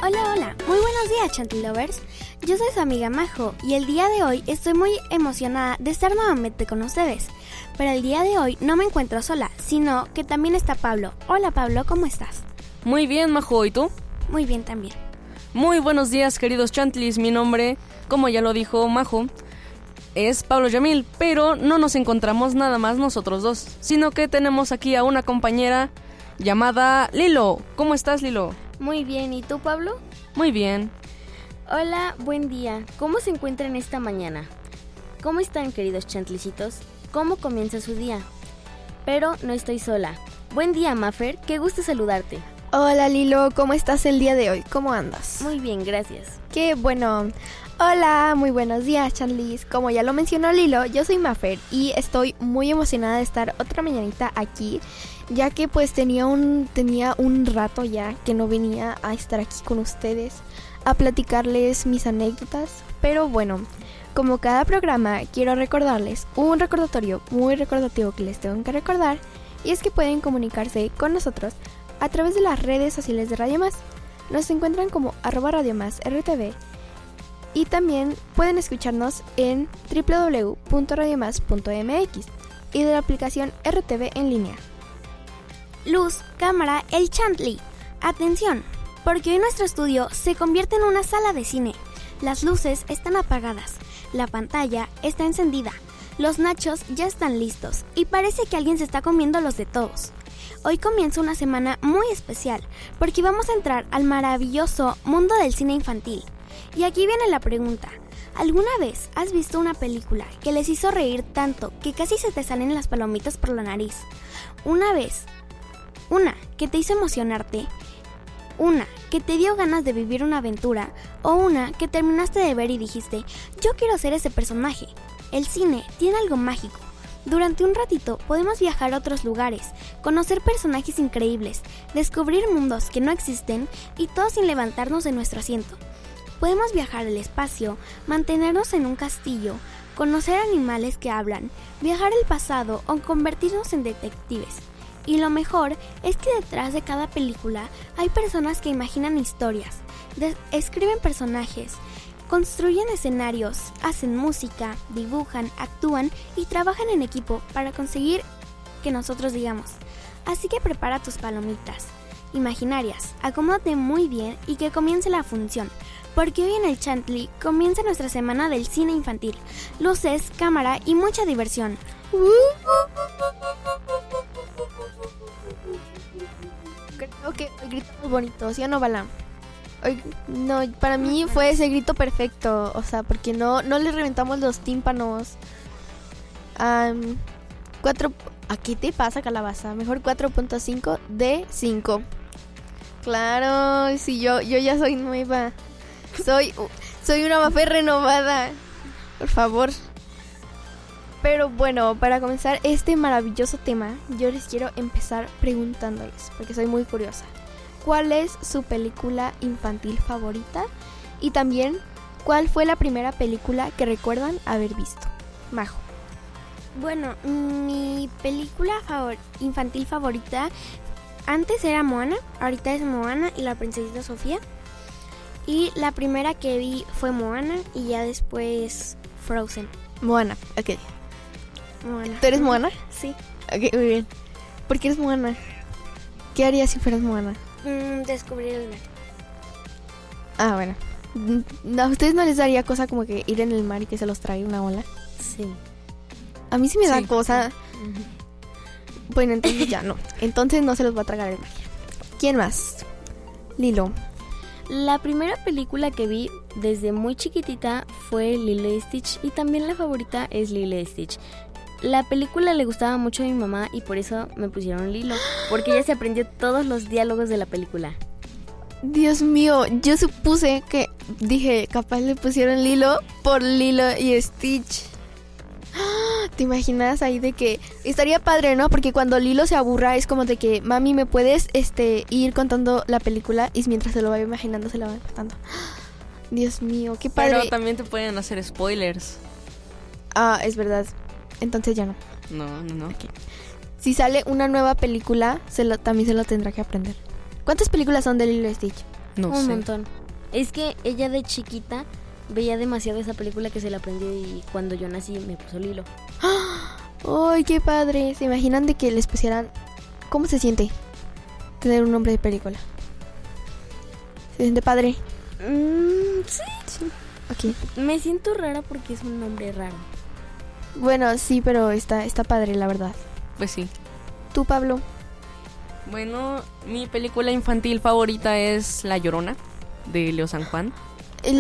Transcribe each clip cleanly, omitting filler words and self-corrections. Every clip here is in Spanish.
Hola, hola, muy buenos días, Chanty Lovers. Yo soy su amiga Majo y el día de hoy estoy muy emocionada de estar nuevamente con ustedes. Pero el día de hoy no me encuentro sola, sino que también está Pablo. Hola Pablo, ¿cómo estás? Muy bien, Majo, ¿y tú? Muy bien también. Muy buenos días, queridos Chantlis. Mi nombre, como ya lo dijo Majo, es Pablo Yamil, pero no nos encontramos nada más nosotros dos, sino que tenemos aquí a una compañera llamada Lilo. ¿Cómo estás, Lilo? Muy bien, ¿y tú, Pablo? Muy bien. Hola, buen día. ¿Cómo se encuentran esta mañana? ¿Cómo están, queridos chantlicitos? ¿Cómo comienza su día? Pero no estoy sola. Buen día, Maffer, qué gusto saludarte. Hola Lilo, ¿cómo estás el día de hoy? ¿Cómo andas? Muy bien, gracias. Qué bueno. Hola, muy buenos días, Chanlis. Como ya lo mencionó Lilo, yo soy Maffer y estoy muy emocionada de estar otra mañanita aquí, ya que pues tenía un rato ya que no venía a estar aquí con ustedes a platicarles mis anécdotas. Pero bueno, como cada programa, quiero recordarles un recordatorio muy recordativo que les tengo que recordar, y es que pueden comunicarse con nosotros a través de las redes sociales de Radio Más. Nos encuentran como @RadioMásRTV y también pueden escucharnos en www.radiomás.mx y de la aplicación RTV en línea. Luz, cámara, el Chantley. Atención, porque hoy nuestro estudio se convierte en una sala de cine. Las luces están apagadas, la pantalla está encendida, los nachos ya están listos y parece que alguien se está comiendo los de todos. Hoy comienza una semana muy especial porque vamos a entrar al maravilloso mundo del cine infantil. Y aquí viene la pregunta: ¿alguna vez has visto una película que les hizo reír tanto que casi se te salen las palomitas por la nariz? Una que te hizo emocionarte, una que te dio ganas de vivir una aventura, o una que terminaste de ver y dijiste, yo quiero ser ese personaje. El cine tiene algo mágico. Durante un ratito podemos viajar a otros lugares, conocer personajes increíbles, descubrir mundos que no existen y todo sin levantarnos de nuestro asiento. Podemos viajar al espacio, mantenernos en un castillo, conocer animales que hablan, viajar al pasado o convertirnos en detectives. Y lo mejor es que detrás de cada película hay personas que imaginan historias, escriben personajes, construyen escenarios, hacen música, dibujan, actúan y trabajan en equipo para conseguir que nosotros digamos. Así que prepara tus palomitas imaginarias, acomódate muy bien y que comience la función, porque hoy en el Chantley comienza nuestra semana del cine infantil. Luces, cámara y mucha diversión. Creo que el grito muy bonito, ¿sí o no, Bala? No, para mí fue ese grito perfecto, o sea, porque no le reventamos los tímpanos. ¿A qué te pasa, calabaza? Mejor 4.5 de 5. Claro, si yo ya soy nueva. Soy una Maffer renovada. Por favor. Pero bueno, para comenzar este maravilloso tema, yo les quiero empezar preguntándoles, porque soy muy curiosa. ¿Cuál es su película infantil favorita? Y también, ¿cuál fue la primera película que recuerdan haber visto? Majo. Bueno, mi película infantil favorita antes era Moana, ahorita es Moana y la princesita Sofía. Y la primera que vi fue Moana y ya después Frozen. Moana, ok. Moana. ¿Tú eres Moana? Sí. Ok, muy bien. ¿Por qué eres Moana? ¿Qué harías si fueras Moana? Descubrir el mar. Ah, bueno. ¿A ustedes no les daría cosa como que ir en el mar y que se los trague una ola? Sí. A mí sí me da cosa. Uh-huh. Bueno, entonces ya no. Entonces no se los va a tragar el mar. ¿Quién más? Lilo. La primera película que vi desde muy chiquitita fue Lilo y Stitch y también la favorita es Lilo y Stitch. La película le gustaba mucho a mi mamá y por eso me pusieron Lilo, porque ella se aprendió todos los diálogos de la película. Dios mío, yo supuse que dije, capaz le pusieron Lilo por Lilo y Stitch. ¿Te imaginas ahí de que estaría padre, no? Porque cuando Lilo se aburra es como de que, mami, ¿me puedes ir contando la película? Y mientras se lo va imaginando, se la va contando. Dios mío, qué padre. Pero también te pueden hacer spoilers. Ah, es verdad. Entonces ya no. No. Okay. Si sale una nueva película, también se lo tendrá que aprender. ¿Cuántas películas son de Lilo y Stitch? No Un sé. montón. Es que ella de chiquita veía demasiado esa película que se la aprendió y cuando yo nací me puso Lilo. ¡Ay, qué padre! ¿Se imaginan de que les pusieran... ¿Cómo se siente tener un nombre de película? ¿Se siente padre? Sí. Ok. Me siento rara porque es un nombre raro. Bueno, sí, pero está padre, la verdad. Pues sí. ¿Tú, Pablo? Bueno, mi película infantil favorita es La Llorona, de Leo San Juan. Sí.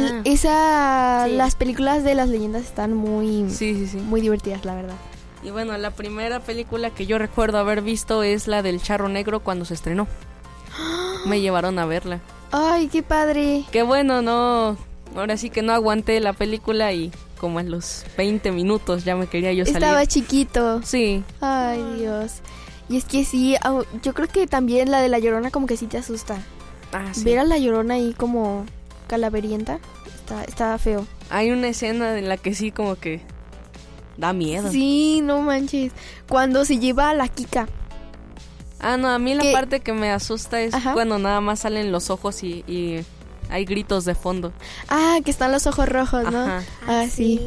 Las películas de las leyendas están muy Sí. muy divertidas, la verdad. Y bueno, la primera película que yo recuerdo haber visto es la del Charro Negro cuando se estrenó. Me llevaron a verla. ¡Ay, qué padre! Qué bueno, no... Ahora sí que no aguanté la película y como en los 20 minutos ya me quería yo salir. Estaba chiquito. Sí. Ay, Dios. Y es que sí, yo creo que también la de La Llorona como que sí te asusta. Sí. Ver a La Llorona ahí como calaverienta, está feo. Hay una escena en la que sí como que da miedo. Sí, no manches. Cuando se lleva a la Kika. No, a mí la ¿Qué? parte que me asusta es Ajá. cuando nada más salen los ojos y hay gritos de fondo. Que están los ojos rojos, ¿no? Ajá. Sí.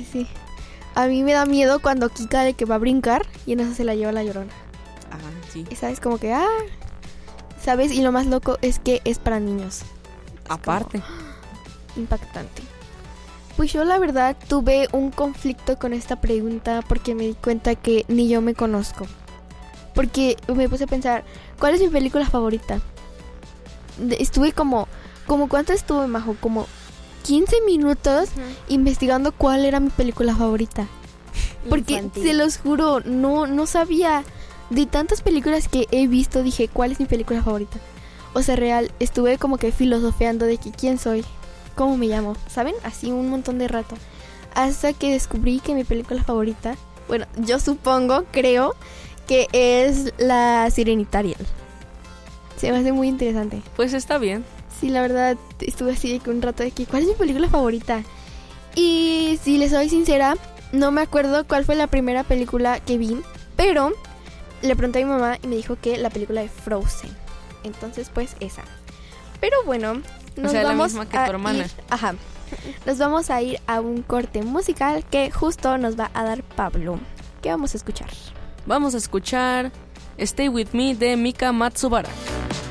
A mí me da miedo cuando Kika de que va a brincar y en eso se la lleva La Llorona. Sí. Y sabes, como que, ¿sabes? Y lo más loco es que es para niños. Aparte. Impactante. Pues yo la verdad tuve un conflicto con esta pregunta porque me di cuenta que ni yo me conozco. Porque me puse a pensar, ¿cuál es mi película favorita? Estuve como ¿cuánto estuve, Majo? Como 15 minutos investigando cuál era mi película favorita. Porque Infantil. se los juro, no sabía. De tantas películas que he visto, dije, ¿cuál es mi película favorita? O sea, real, estuve como que filosofeando de que quién soy, cómo me llamo, ¿saben? Así un montón de rato. Hasta que descubrí que mi película favorita, bueno, yo supongo, creo, que es La Sirenita Ariel. Se me hace muy interesante. Pues está bien. Sí, la verdad, estuve así de que un rato de que, ¿cuál es mi película favorita? Y si les soy sincera, no me acuerdo cuál fue la primera película que vi, pero le pregunté a mi mamá y me dijo que la película de Frozen. Entonces, pues, esa. Pero bueno, nos sea, la vamos misma que a tu hermana. ir, nos vamos a ir a un corte musical que justo nos va a dar Pablo. ¿Qué vamos a escuchar? Vamos a escuchar Stay With Me de Mika Matsubara.